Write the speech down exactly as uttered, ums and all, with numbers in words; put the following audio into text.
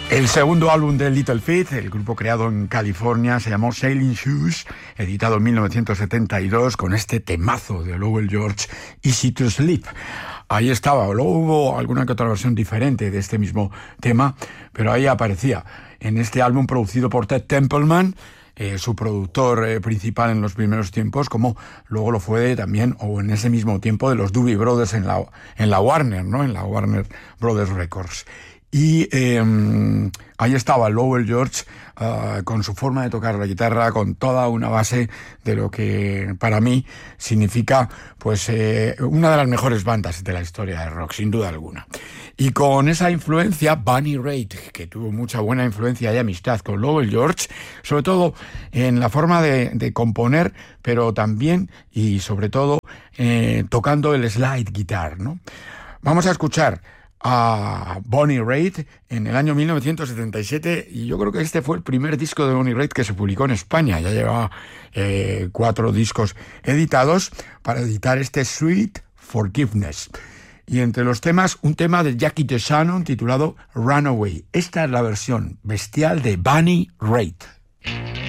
El segundo álbum de Little Feat, el grupo creado en California, se llamó Sailing Shoes, editado en mil novecientos setenta y dos, con este temazo de Lowell George, Easy to Sleep. Ahí estaba. Luego hubo alguna que otra versión diferente de este mismo tema, pero ahí aparecía en este álbum producido por Ted Templeman, eh, su productor eh, principal en los primeros tiempos, como luego lo fue también, o en ese mismo tiempo, de los Doobie Brothers en la, en la Warner, ¿no? En la Warner Brothers Records. Y eh, ahí estaba Lowell George uh, con su forma de tocar la guitarra, con toda una base de lo que para mí significa pues eh, una de las mejores bandas de la historia de rock, sin duda alguna. Y con esa influencia, Bonnie Raitt, que tuvo mucha buena influencia y amistad con Lowell George, sobre todo en la forma de, de componer, pero también y sobre todo eh, tocando el slide guitar, ¿no? Vamos a escuchar a Bonnie Raitt en el año mil novecientos setenta y siete, y yo creo que este fue el primer disco de Bonnie Raitt que se publicó en España. Ya llevaba eh, cuatro discos editados para editar este Sweet Forgiveness. Y entre los temas, un tema de Jackie DeShannon titulado Runaway. Esta es la versión bestial de Bonnie Raitt.